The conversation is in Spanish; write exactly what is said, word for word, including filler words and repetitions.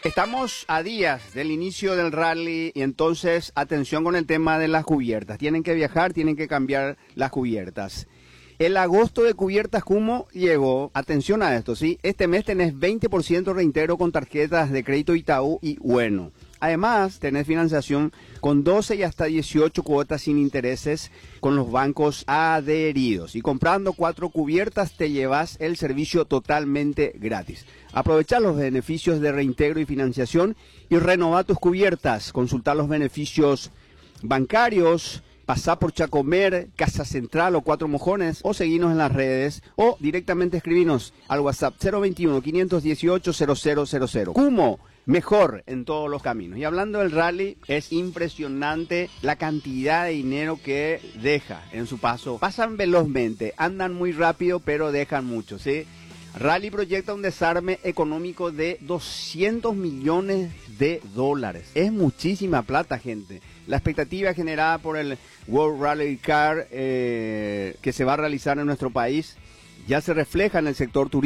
Estamos a días del inicio del rally y entonces atención con el tema de las cubiertas. Tienen que viajar, tienen que cambiar las cubiertas. El agosto de Cubiertas Kumo llegó. Atención a esto, ¿sí? Este mes tenés veinte por ciento reintegro con tarjetas de crédito Itaú y Bueno. Además, tenés financiación con doce y hasta dieciocho cuotas sin intereses con los bancos adheridos. Y comprando cuatro cubiertas te llevas el servicio totalmente gratis. Aprovecha los beneficios de reintegro y financiación y renova tus cubiertas. Consulta los beneficios bancarios. Pasá por Chacomer, Casa Central o Cuatro Mojones o seguinos en las redes o directamente escribinos al WhatsApp cero veintiuno, quinientos dieciocho, cero cero cero cero. Kumo, mejor en todos los caminos. Y hablando del rally, es impresionante la cantidad de dinero que deja en su paso. Pasan velozmente, andan muy rápido, pero dejan mucho, ¿sí? Rally proyecta un desarme económico de doscientos millones de dólares. Es muchísima plata, gente. La expectativa generada por el World Rally Car eh, que se va a realizar en nuestro país ya se refleja en el sector turístico.